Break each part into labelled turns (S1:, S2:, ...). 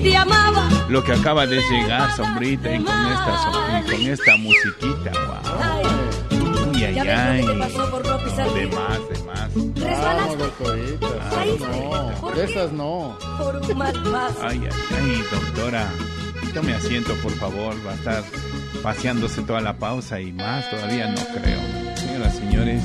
S1: te amaba.
S2: Lo que acaba de llegar, sombrita, y con esta musiquita, wow. Uy, ay,
S1: Ya ves lo que te pasó por no pisar
S2: de
S1: bien.
S2: más.
S1: Resbalaste.
S3: No, de esas no.
S1: Por un mal paso.
S2: Ay, doctora, tome asiento, por favor. Va a estar paseándose toda la pausa y más todavía no creo. Señoras, señores.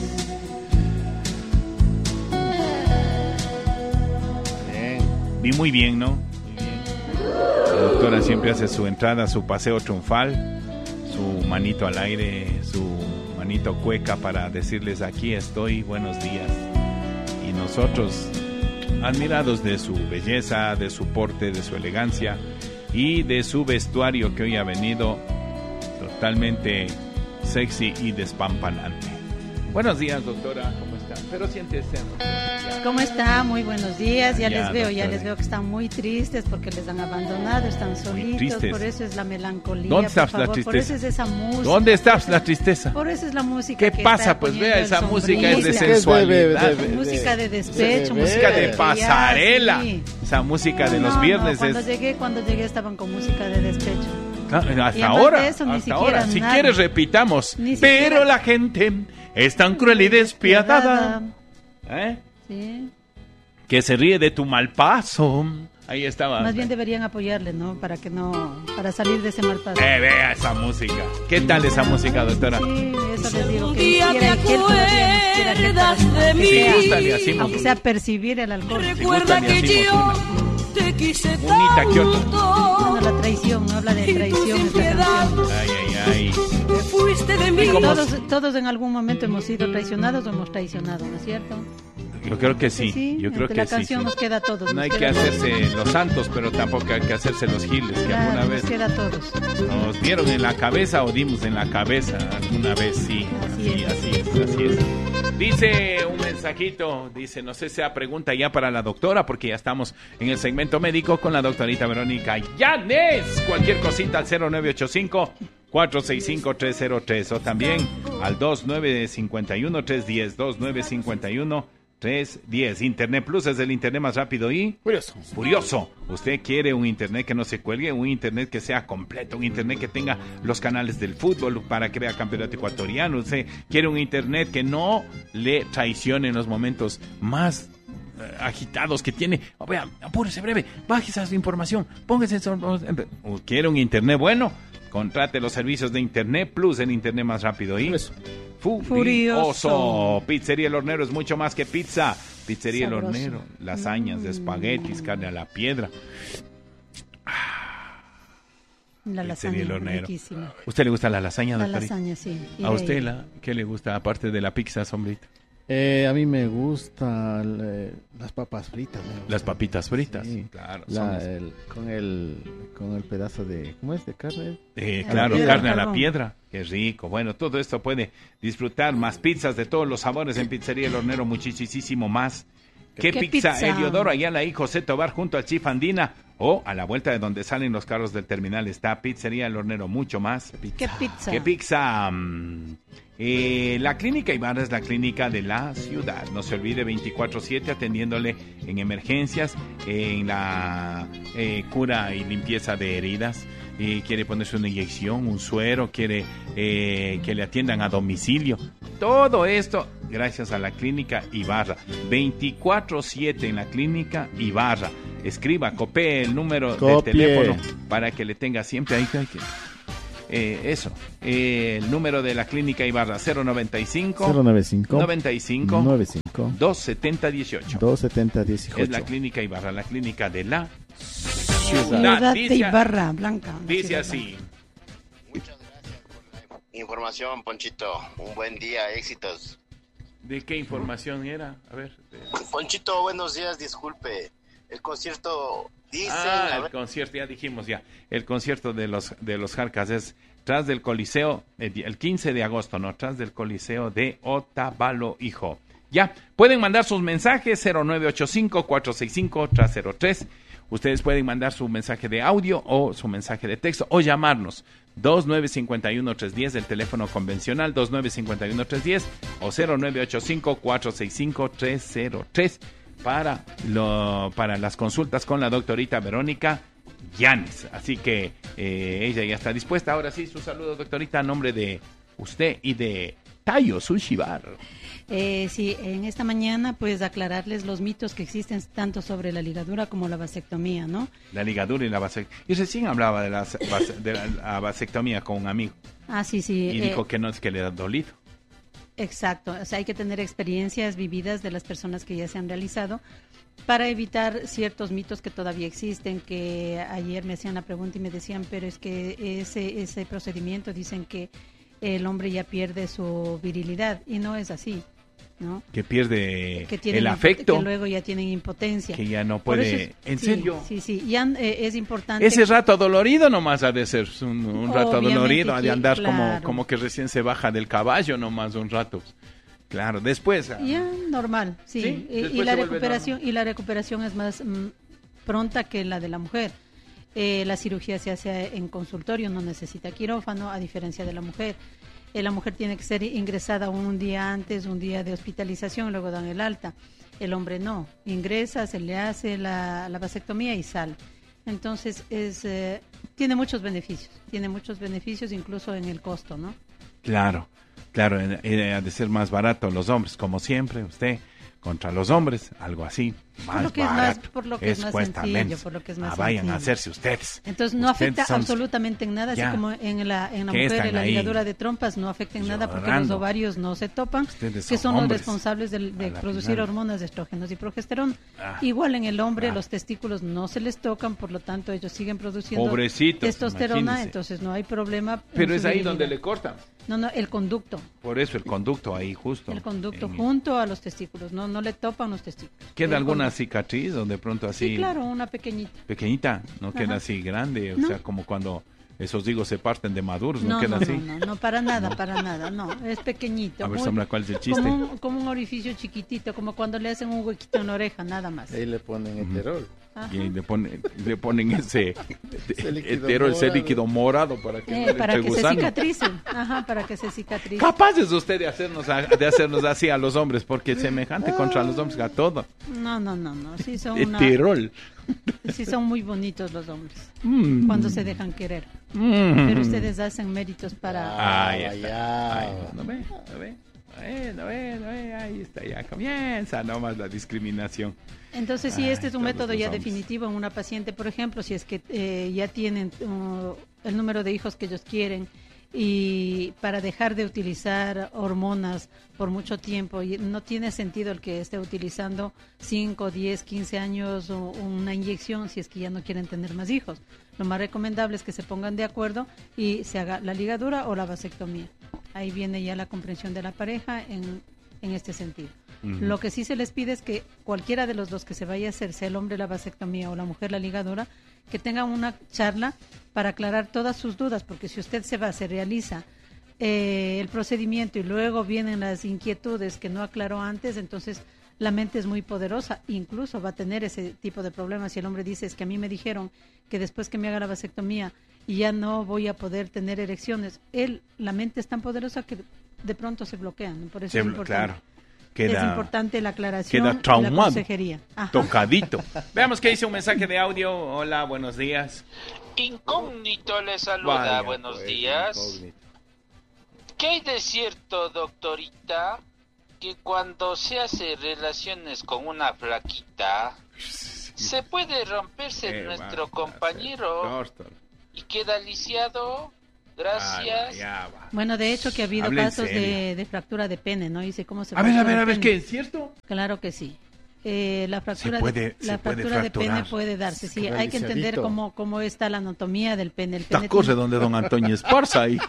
S3: Bien.
S2: Vi muy bien, ¿no? Muy bien. La doctora siempre hace su entrada, su paseo triunfal, su manito al aire, su manito cueca para decirles aquí estoy, buenos días. Y nosotros, admirados de su belleza, de su porte, de su elegancia y de su vestuario que hoy ha venido totalmente sexy y despampanante. Buenos días, doctora, ¿cómo están? Pero siéntese, doctora.
S4: ¿Cómo está? Muy buenos días. Ya les veo
S2: doctora.
S4: que están muy tristes porque les han abandonado, están solitos,
S2: tristes.
S4: por eso es la melancolía.
S2: ¿Dónde está
S4: por
S2: la
S4: favor,
S2: tristeza?
S4: por eso es esa música.
S2: ¿Dónde está la tristeza?
S4: Por eso es la música.
S2: ¿Qué
S4: que
S2: pasa?
S4: está
S2: Pues
S4: poniendo
S2: vea,
S4: el
S2: esa música es de
S4: sombrita.
S2: sensualidad.
S4: Música de despecho,
S2: Música de
S4: ya,
S2: pasarela.
S4: sí.
S2: Esa música de los viernes
S4: cuando
S2: es...
S4: llegué estaban con música de despecho.
S2: Hasta
S4: Y además
S2: ahora,
S4: de eso, ni
S2: hasta
S4: siquiera
S2: ahora. Si
S4: nada.
S2: quieres repitamos.
S4: Ni
S2: Pero
S4: siquiera-
S2: la gente es tan cruel y despiadada. ¿Eh?
S4: Sí.
S2: Que se ríe de tu mal paso. Ahí estaba.
S4: Más bien deberían apoyarle, ¿no? Para salir de ese mal paso.
S2: Vea esa música. ¿Qué tal esa música, doctora?
S4: Sí, eso les digo,
S1: Un
S4: que
S1: día
S4: quiera
S1: te
S4: que él todavía nos quiera que
S1: acuerdas de mí.
S2: Sí, gusta, le hacemos.
S4: aunque sea percibir el alcohol.
S1: Recuerda
S2: le
S1: que
S2: hacemos
S1: yo te quise
S2: Unita, ¿qué otra?
S1: tanto.
S4: Bueno, la traición, no habla de
S1: Y tú
S4: traición
S1: sin
S4: esta
S1: piedad
S4: canción.
S2: Ay.
S1: te fuiste de mí.
S4: Todos en algún momento hemos sido traicionados o hemos traicionado, ¿no es cierto?
S2: Yo creo que sí. Yo creo
S4: entre
S2: que
S4: la canción
S2: sí.
S4: nos queda a todos.
S2: No
S4: nos
S2: hay que
S4: queda a todos.
S2: hacerse los santos, pero tampoco hay que hacerse los giles, que
S4: Claro,
S2: alguna vez
S4: nos queda a todos.
S2: nos dieron en la cabeza o dimos en la cabeza alguna vez, sí. Así es. Dice un mensajito, no sé si sea pregunta ya para la doctora, porque ya estamos en el segmento médico con la doctorita Verónica Llanes. Cualquier cosita al 0985-465-303 o también al 2951-310, 2951-310. Internet Plus es el internet más rápido y furioso. Usted quiere un internet que no se cuelgue, un internet que sea completo, un internet que tenga los canales del fútbol para que vea campeonato ecuatoriano. Usted quiere un internet que no le traicione en los momentos más agitados que tiene. Vea, apúrese breve, baje esa información, póngase eso. ¿Quiere un internet bueno? Contrate los servicios de Internet Plus, el internet más rápido y furioso. Pizzería El Hornero es mucho más que pizza. Pizzería El Hornero, lasañas, espaguetis, carne a la piedra.
S4: La
S2: Pizzería
S4: lasaña,
S2: El Hornero.
S4: riquísima.
S2: ¿Usted le gusta la lasaña,
S4: La
S2: doctorita?
S4: lasaña, sí.
S2: ¿A usted qué le gusta aparte de la pizza, sombrita?
S3: A mí me gustan las papas fritas.
S2: Las papitas fritas.
S3: Sí.
S2: Claro.
S3: Con el pedazo de... ¿Cómo es? ¿De carne?
S2: Claro,
S4: piedra,
S2: carne a la
S4: carbón.
S2: piedra. Qué rico. Bueno, todo esto puede disfrutar más pizzas de todos los sabores en Pizzería El Hornero, muchísimo más. ¿Qué pizza? Eliodoro Ayala y José Tobar junto al Chif Andina o a la vuelta de donde salen los carros del terminal está Pizzería El Hornero, mucho más.
S4: ¿Qué pizza?
S2: ¿Qué pizza? La Clínica Ibarra es la clínica de la ciudad. No se olvide, 24/7 atendiéndole en emergencias, en la cura y limpieza de heridas. Quiere ponerse una inyección, un suero, quiere que le atiendan a domicilio. Todo esto gracias a la Clínica Ibarra. 24/7 en la Clínica Ibarra. Escriba, copie el número de teléfono para que le tenga siempre ahí. El número de la Clínica Ibarra, 095 95 270 18. Es la Clínica Ibarra, la clínica de la
S4: ciudad de Ibarra Blanca.
S2: Dice así.
S5: Muchas gracias por la información, Ponchito. Un buen día, éxitos.
S2: ¿De qué información era? A ver.
S5: Ponchito, buenos días, disculpe. El concierto dice...
S2: el concierto, ya dijimos ya. El concierto de los Jarcas es tras del Coliseo, el 15 de agosto, ¿no? Tras del Coliseo de Otavalo, hijo. Ya, pueden mandar sus mensajes, 0985-465-303. Ustedes pueden mandar su mensaje de audio o su mensaje de texto o llamarnos 2951-310, el teléfono convencional 2951-310 o 0985-465-303 para las consultas con la doctorita Verónica Yanes. Así que ella ya está dispuesta. Ahora sí, su saludo, doctorita, a nombre de usted y de Tayo Sushi Bar.
S4: Sí, en esta mañana pues aclararles los mitos que existen tanto sobre la ligadura como la vasectomía, ¿no?
S2: La ligadura y la vasectomía. Y recién hablaba de la vasectomía con un amigo.
S4: Ah, sí, sí.
S2: Y dijo que no es que le da dolido.
S4: Exacto, o sea, hay que tener experiencias vividas de las personas que ya se han realizado para evitar ciertos mitos que todavía existen, que ayer me hacían la pregunta y me decían, pero es que ese procedimiento dicen que el hombre ya pierde su virilidad y no es así, ¿no?
S2: Que pierde
S4: que tienen,
S2: el afecto.
S4: Que luego ya tienen impotencia.
S2: Que ya no puede... ¿En serio?
S4: Sí, ya es importante...
S2: Ese rato dolorido nomás ha de ser un rato dolorido, ha de andar
S4: claro,
S2: como que recién se baja del caballo nomás un rato. Claro, después...
S4: Ya, normal, sí.
S2: ¿Sí?
S4: Y la recuperación es más pronta que la de la mujer. La cirugía se hace en consultorio, no necesita quirófano, a diferencia de la mujer. La mujer tiene que ser ingresada un día antes, un día de hospitalización, luego dan el alta. El hombre no, ingresa, se le hace la vasectomía y sale. Entonces tiene muchos beneficios incluso en el costo, ¿no?
S2: Claro, ha de ser más barato los hombres, como siempre, usted contra los hombres, algo así, más barato.
S4: Por lo que es más
S2: cuesta
S4: sencillo,
S2: menos.
S4: por lo que es más
S2: vayan
S4: sencillo.
S2: a hacerse ustedes.
S4: Entonces no
S2: Ustedes
S4: afecta
S2: son...
S4: absolutamente en nada,
S2: Ya.
S4: así como en la mujer, en la
S2: ahí
S4: ligadura de trompas no afecta en nada porque los
S2: llorando.
S4: ovarios no se topan,
S2: Ustedes
S4: que
S2: son
S4: son los
S2: hombres,
S4: responsables de
S2: a la
S4: producir
S2: final.
S4: hormonas de estrógenos y progesterona.
S2: Ah.
S4: Igual en el hombre
S2: Ah.
S4: los testículos no se les tocan, por lo tanto ellos siguen produciendo
S2: Pobrecitos,
S4: testosterona,
S2: imagínense.
S4: entonces no hay problema. en
S2: Pero
S4: su
S2: es ahí
S4: virilidad.
S2: donde le cortan.
S4: No, el conducto.
S2: Por eso el conducto ahí justo.
S4: El conducto
S2: En-
S4: junto a los testículos, no le topan los testículos.
S2: ¿Queda
S4: El
S2: alguna
S4: conducto.
S2: cicatriz o de pronto así
S4: Sí, claro, una pequeñita.
S2: pequeñita? ¿No queda
S4: Ajá.
S2: así grande? O
S4: No.
S2: sea, como cuando esos higos se parten de maduros, ¿no, queda así?
S4: No, para nada, no, es pequeñito.
S2: A ver,
S4: muy-
S2: Sombra, ¿cuál es el chiste?
S4: como un orificio chiquitito, como cuando le hacen un huequito en la oreja, nada más.
S3: Ahí le ponen heterol.
S4: Ajá.
S2: Y le ponen ese
S3: líquido
S2: ese
S3: morado.
S2: líquido morado para que no le
S4: Para
S2: entre
S4: que se
S2: gusano.
S4: cicatricen. Ajá, para que se cicatricen.
S2: Capaces usted de hacernos así a los hombres, porque semejante contra los hombres a todo.
S4: No, sí son
S2: Heterol.
S4: sí son muy bonitos los hombres
S2: Mm.
S4: cuando se dejan querer.
S2: Mm.
S4: Pero ustedes hacen méritos para
S2: Ahí está.
S3: ya.
S2: Ay, ¿no ve? Ahí está, ya comienza nomás la discriminación.
S4: Entonces, sí, este es un
S2: todos
S4: método
S2: los
S4: ya
S2: hombres.
S4: definitivo en una paciente, por ejemplo, si es que ya tienen el número de hijos que ellos quieren y para dejar de utilizar hormonas por mucho tiempo, y no tiene sentido el que esté utilizando 5, 10, 15 años una inyección si es que ya no quieren tener más hijos. Lo más recomendable es que se pongan de acuerdo y se haga la ligadura o la vasectomía. Ahí viene ya la comprensión de la pareja en este sentido.
S2: Ujú.
S4: Lo que sí se les pide es que cualquiera de los dos que se vaya a hacer, sea el hombre la vasectomía o la mujer la ligadura, que tengan una charla para aclarar todas sus dudas, porque si usted se realiza el procedimiento y luego vienen las inquietudes que no aclaró antes, entonces la mente es muy poderosa, incluso va a tener ese tipo de problemas. Si el hombre dice, es que a mí me dijeron que después que me haga la vasectomía y ya no voy a poder tener erecciones, la mente es tan poderosa que de pronto se bloquean, por eso es importante.
S2: Claro. Queda
S4: Es importante la aclaración
S2: queda
S4: y la
S2: traumado.
S4: consejería. Ajá.
S2: tocadito. Veamos qué dice un mensaje de audio. Hola, buenos días.
S6: Incógnito le saluda,
S2: Vaya,
S6: buenos
S2: pues,
S6: días.
S2: incógnito.
S6: ¿Qué hay de cierto, doctorita, que cuando se hace relaciones con una flaquita, se puede romperse nuestro compañero
S2: Doctor.
S6: y queda lisiado? Gracias.
S2: Ya va.
S4: Bueno, de hecho que ha habido
S2: Hable en
S4: casos
S2: serio.
S4: de fractura de pene, ¿no? Dice cómo se
S2: A ver,
S4: fractura el
S2: ¿qué?
S4: pene.
S2: ¿Es cierto?
S4: Claro que sí. La fractura,
S2: Se
S4: de pene
S2: fracturar.
S4: puede darse, sí.
S3: Queda
S4: Hay que entender
S3: lisiadito.
S4: cómo está la anatomía del pene. El pene
S2: Esta cosa
S4: tiene-
S2: donde don Antonio Esparza ahí.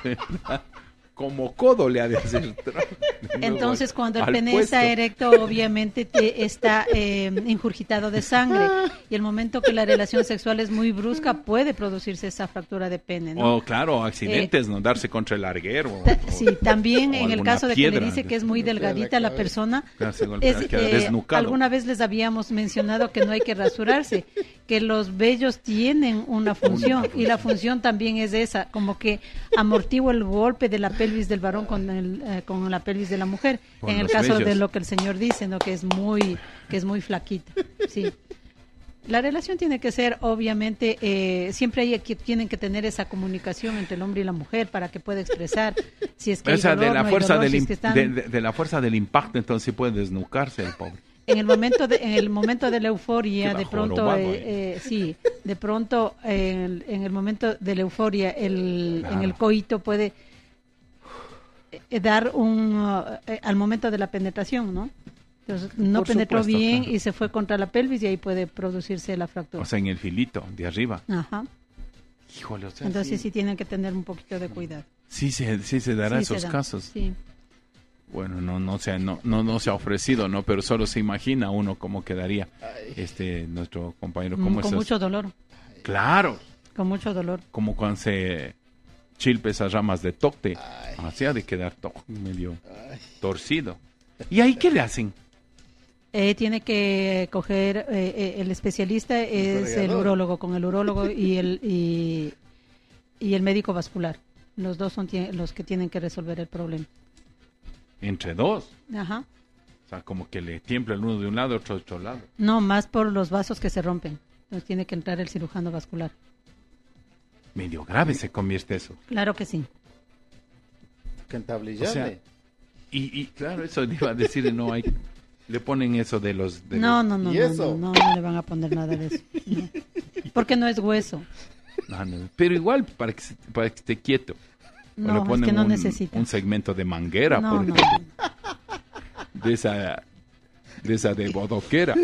S2: Como codo le ha de hacer.
S4: Entonces, cuando el
S2: Al
S4: pene
S2: puesto.
S4: está erecto, obviamente está ingurgitado de sangre. Y el momento que la relación sexual es muy brusca, puede producirse esa fractura de pene, ¿no?
S2: O claro, accidentes, no darse contra el larguero.
S4: Sí, también
S2: o
S4: en el
S2: alguna
S4: caso de que
S2: piedra.
S4: le dice que es muy
S3: Golpea la
S4: delgadita la
S3: cabeza.
S4: persona,
S2: Se golpea, queda desnucado.
S4: alguna vez les habíamos mencionado que no hay que rasurarse, que los vellos tienen una función y la función también es esa, como que amortigua el golpe de la pelvis del varón con la pelvis de la mujer.
S2: Con
S4: En el
S2: los
S4: caso
S2: vellos.
S4: de lo que el señor dice, ¿no? que es muy flaquita. Sí. La relación tiene que ser, obviamente, siempre hay que tienen que tener esa comunicación entre el hombre y la mujer para que pueda expresar si es que hay dolor,
S2: de la
S4: no hay
S2: fuerza
S4: dolor,
S2: del
S4: si es que están...
S2: de la fuerza del impacto, entonces sí puede desnucarse el pobre.
S4: En el momento de la euforia,
S2: Queda
S4: de pronto,
S2: jorobado
S4: sí, de pronto en el momento de la euforia,
S2: Claro.
S4: en el coito puede dar al momento de la penetración, ¿no? Entonces no
S2: Por
S4: penetró
S2: supuesto,
S4: bien
S2: claro.
S4: y se fue contra la pelvis y ahí puede producirse la fractura.
S2: O sea, en el filito de arriba.
S4: Ajá.
S2: Híjole, o sea,
S4: Entonces sí tienen que tener un poquito de cuidado.
S2: sí se dará
S4: Sí se
S2: esos
S4: da,
S2: casos.
S4: Sí.
S2: Bueno, no se ha ofrecido, ¿no? Pero solo se imagina uno cómo quedaría nuestro compañero. ¿Cómo
S4: Con
S2: es?
S4: mucho dolor,
S2: Claro,
S4: con mucho dolor.
S2: como cuando se chilpe esas ramas de tocte. Así ha de quedar medio torcido. ¿Y ahí qué le hacen?
S4: Tiene que coger, el especialista es el
S3: corredor.
S4: urólogo, con el urólogo y el médico vascular. Los dos son los que tienen que resolver el problema.
S2: Entre dos.
S4: Ajá.
S2: O sea, como que le tiembla el uno de un lado, otro de otro lado.
S4: No, más por los vasos que se rompen. Entonces tiene que entrar el cirujano vascular.
S2: Medio grave se convierte eso.
S4: Claro que sí.
S3: Que entablillarle.
S2: O sea, y claro, eso le iba a decir, no hay... Le ponen eso de los...
S4: No
S3: ¿Y eso?
S4: no le van a poner nada de eso. No. Porque no es hueso.
S2: No. Pero igual, para que esté quieto. O le
S4: No, es
S2: ponen
S4: que no necesita.
S2: un segmento de manguera,
S4: No,
S2: por
S4: no.
S2: ejemplo. De esa de bodoquera.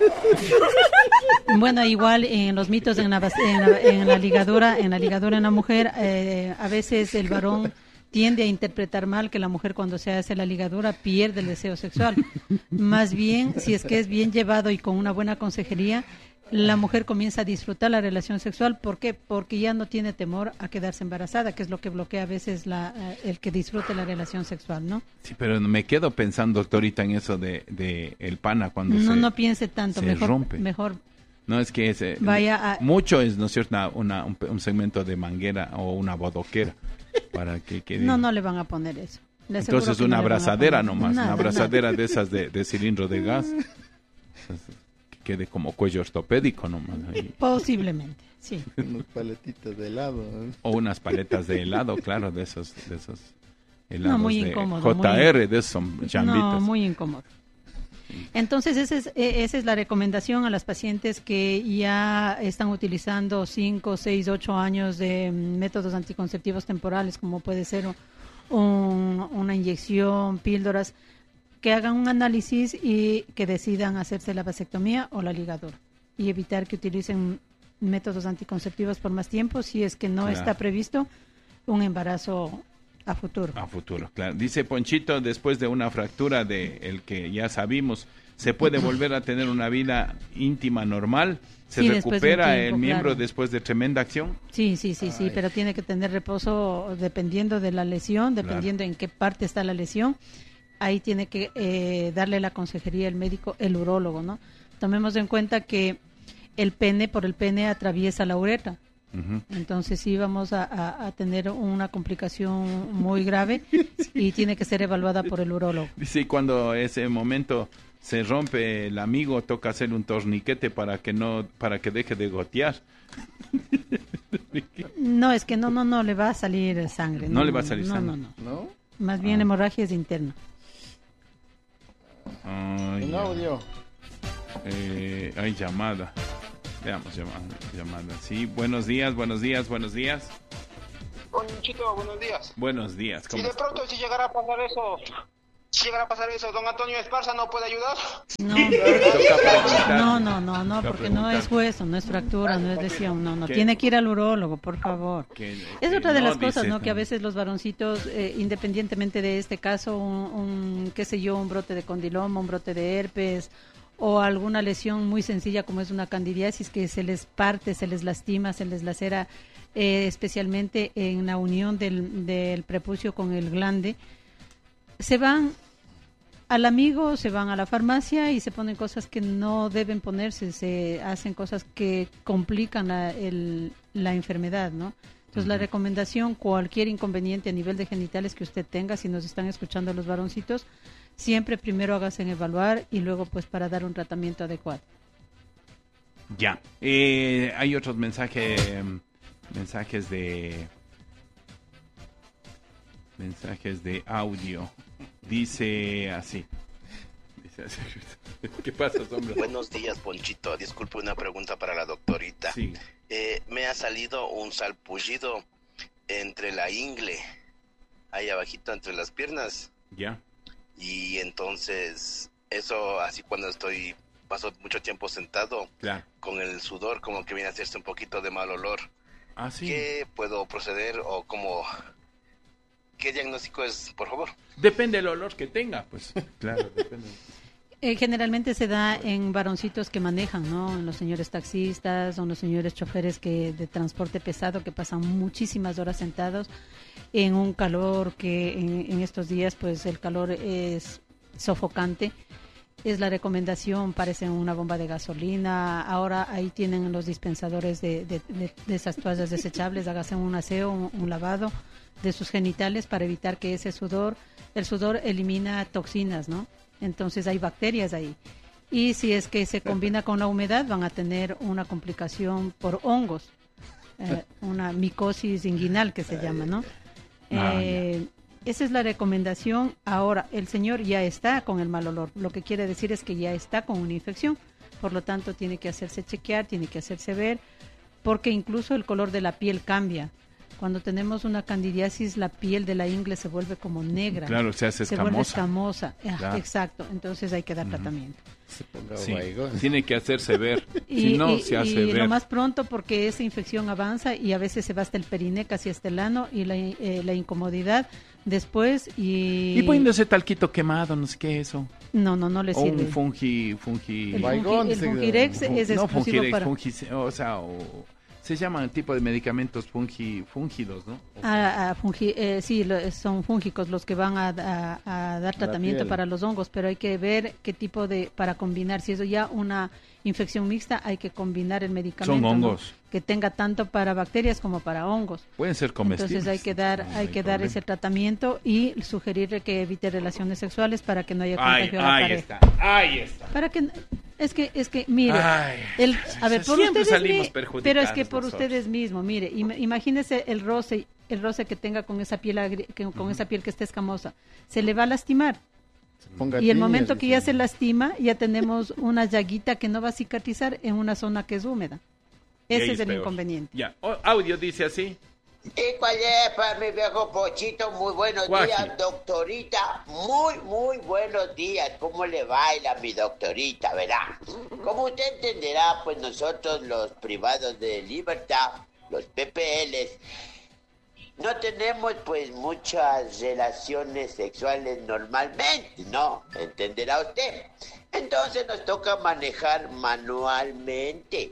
S4: Bueno, igual en los mitos en la ligadura en la mujer, a veces el varón tiende a interpretar mal que la mujer cuando se hace la ligadura pierde el deseo sexual. Más bien, si es que es bien llevado y con una buena consejería, la mujer comienza a disfrutar la relación sexual. ¿Por qué? Porque ya no tiene temor a quedarse embarazada, que es lo que bloquea a veces el que disfrute la relación sexual, ¿no?
S2: Sí, pero me quedo pensando, doctorita, en eso de el pana cuando
S4: No piense tanto,
S2: se
S4: mejor
S2: rompe. No, es que mucho es, ¿no es cierto?, un segmento de manguera o una bodoquera para que quede...
S4: No le van a poner eso. Le aseguro
S2: Entonces
S4: que
S2: una
S4: no le van a
S2: abrazadera
S4: poner.
S2: nomás,
S4: Nada,
S2: una abrazadera de esas de cilindro de gas. Que quede como cuello ortopédico nomás. Ahí.
S4: Posiblemente, sí.
S3: Unos paletitas de helado.
S2: O unas paletas de helado, claro, de esos helados
S4: No, muy
S2: de
S4: incómodo,
S2: JR, de esos chambitos.
S4: No, muy incómodo. Entonces, esa es la recomendación a las pacientes que ya están utilizando 5, 6, 8 años de métodos anticonceptivos temporales, como puede ser una inyección, píldoras, que hagan un análisis y que decidan hacerse la vasectomía o la ligadura y evitar que utilicen métodos anticonceptivos por más tiempo si es que no
S2: Claro.
S4: está previsto un embarazo a futuro.
S2: A futuro, claro. Dice Ponchito, después de una fractura de el que ya sabimos, ¿se puede volver a tener una vida íntima normal? ¿Se
S4: Sí, después de un
S2: recupera
S4: tiempo,
S2: el miembro
S4: claro.
S2: después de tremenda acción?
S4: Sí, pero tiene que tener reposo dependiendo de la lesión,
S2: Claro.
S4: dependiendo en qué parte está la lesión. Ahí tiene que darle la consejería el médico, el urólogo, ¿no? Tomemos en cuenta que por el pene atraviesa la uretra.
S2: Ujú.
S4: Entonces sí vamos a tener una complicación muy grave y tiene que ser evaluada por el urólogo.
S2: Dice, y cuando ese momento se rompe el amigo, toca hacer un torniquete para que deje de gotear.
S4: No, es que no le va a salir sangre.
S2: No le va a salir sangre.
S4: No.
S3: ¿No?
S4: Más bien hemorragia es interna.
S2: Ay,
S3: Un
S2: ya.
S3: audio.
S2: Hay llamada. Veamos, llamada. Sí, buenos días.
S7: Ponchito, buenos días.
S2: Buenos días.
S7: Si
S2: ¿Cómo
S7: de
S2: está?
S7: pronto si llegara a pasar eso, don Antonio Esparza no puede ayudar.
S4: No,
S2: Toca preguntar.
S4: no, porque no es hueso, no es fractura, no es lesión, no.
S2: ¿Qué?
S4: Tiene que ir al urólogo, por favor. Es
S2: Que
S4: otra de
S2: no,
S4: las cosas,
S2: dice,
S4: ¿no? Que a veces los varoncitos, independientemente de este caso, qué sé yo, un brote de condiloma, un brote de herpes o alguna lesión muy sencilla como es una candidiasis que se les parte, se les lastima, se les lacera, especialmente en la unión del prepucio con el glande, se van al amigo, se van a la farmacia y se ponen cosas que no deben ponerse, se hacen cosas que complican la enfermedad, ¿no? Entonces, la recomendación, cualquier inconveniente a nivel de genitales que usted tenga, si nos están escuchando los varoncitos, siempre primero hágase evaluar y luego pues para dar un tratamiento adecuado.
S2: Ya. Hay otros mensajes de audio. Dice así. ¿Qué pasa, hombre?
S5: Buenos días, Ponchito. Disculpe, una pregunta para la doctorita.
S2: Sí.
S5: Me ha salido un salpullido entre la ingle, ahí abajito entre las piernas.
S2: Ya.
S5: Y entonces, eso así cuando paso mucho tiempo sentado,
S2: claro,
S5: con el sudor como que viene a hacerse un poquito de mal olor.
S2: Ah, sí.
S5: ¿Qué puedo proceder o qué diagnóstico es, por favor?
S2: Depende del olor que tenga, pues. Claro, depende.
S4: Generalmente se da en varoncitos que manejan, ¿no? En los señores taxistas o en los señores choferes de transporte pesado que pasan muchísimas horas sentados en un calor que en estos días, pues el calor es sofocante. Es la recomendación, parece una bomba de gasolina. Ahora ahí tienen los dispensadores de esas toallas desechables. Hágase un aseo, un lavado de sus genitales para evitar que el sudor elimina toxinas, ¿no? Entonces hay bacterias ahí. Y si es que se combina con la humedad, van a tener una complicación por hongos, una micosis inguinal que se llama, ¿no? Esa es la recomendación. Ahora, el señor ya está con el mal olor, lo que quiere decir es que ya está con una infección, por lo tanto tiene que hacerse chequear, tiene que hacerse ver, porque incluso el color de la piel cambia. Cuando tenemos una candidiasis, la piel de la ingle se vuelve como negra.
S2: Claro, se hace escamosa.
S4: Se vuelve escamosa,
S2: claro.
S4: Exacto, entonces hay que dar tratamiento.
S2: Sí, tiene que hacerse ver, si no se hace ver.
S4: Y lo más pronto, porque esa infección avanza y a veces se va hasta el periné, casi hasta el ano, y la incomodidad después
S2: y poniéndose talquito quemado, no sé qué es eso.
S4: No le sirve.
S2: O un fungi.
S4: El Fungirex es exclusivo para...
S2: Se llaman tipo de medicamentos fúngidos, ¿no?
S4: Sí, son fúngicos los que van a dar tratamiento para los hongos, pero hay que ver qué tipo para combinar. Si es ya una infección mixta, hay que combinar el medicamento.
S2: Son hongos.
S4: ¿No? Que tenga tanto para bacterias como para hongos.
S2: Pueden ser comestibles.
S4: Entonces hay que dar ese tratamiento y sugerirle que evite relaciones sexuales para que no haya contagio a la pareja.
S2: Ahí está.
S4: Para que... Es que mire, a ver, por ustedes, pero es que por ustedes mismos, mire, imagínese el roce que tenga con esa piel con esa piel que esté escamosa, se le va a lastimar. Y el momento que ya se lastima, ya tenemos una llaguita que no va a cicatrizar en una zona que es húmeda. Ese es el inconveniente.
S2: Ya, audio dice así.
S8: ¿Y cuál es, para mi viejo Pochito? Muy buenos días, doctorita. Muy buenos días. ¿Cómo le baila mi doctorita, verdad? Como usted entenderá, pues nosotros los privados de libertad, los PPLs, no tenemos pues muchas relaciones sexuales normalmente, ¿no? ¿Entenderá usted? Entonces nos toca manejar manualmente,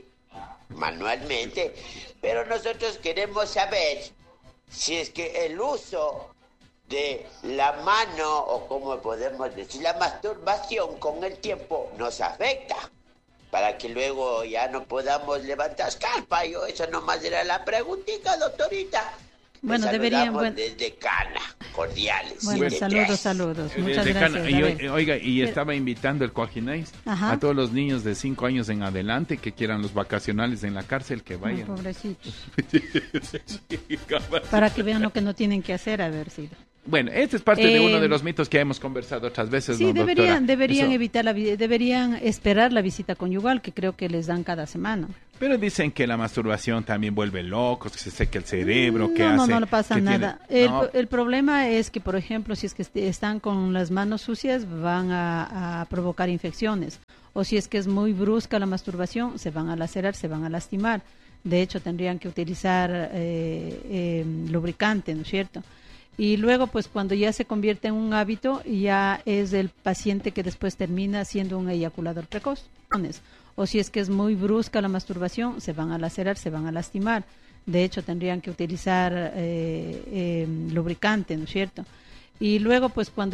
S8: pero nosotros queremos saber si es que el uso de la mano, o como podemos decir, la masturbación con el tiempo nos afecta, para que luego ya no podamos levantar escarpa. Yo, esa nomás era la preguntita, doctorita.
S4: Bueno, deberían...
S8: desde Cana, cordiales.
S4: Bueno, saludos. Muchas gracias.
S2: Oiga, estaba invitando el Coaginais a todos los niños de 5 años en adelante que quieran los vacacionales en la cárcel, que vayan.
S4: Pobrecitos. Para que vean lo que no tienen que hacer, a ver si...
S2: Bueno, este es parte de uno de los mitos que hemos conversado otras veces,
S4: sí,
S2: ¿no, doctora?
S4: deberían esperar la visita conyugal, que creo que les dan cada semana.
S2: Pero dicen que la masturbación también vuelve locos, que se seca el cerebro, que
S4: hace...
S2: No,
S4: no pasa nada. El problema es que, por ejemplo, si es que están con las manos sucias, van a provocar infecciones. O si es que es muy brusca la masturbación, se van a lacerar, se van a lastimar. De hecho, tendrían que utilizar lubricante, ¿no es cierto? Y luego, pues cuando ya se convierte en un hábito, ya es el paciente que después termina siendo un eyaculador precoz. O si es que es muy brusca la masturbación, se van a lacerar, se van a lastimar. De hecho, tendrían que utilizar lubricante, ¿no es cierto? Y luego, pues cuando